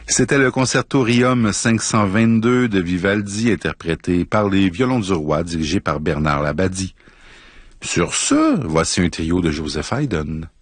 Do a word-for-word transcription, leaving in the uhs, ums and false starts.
C'était le concerto Riom cinq cent vingt-deux de Vivaldi, interprété par les Violons du Roi, dirigé par Bernard Labadie. Sur ce, voici un trio de Joseph Haydn.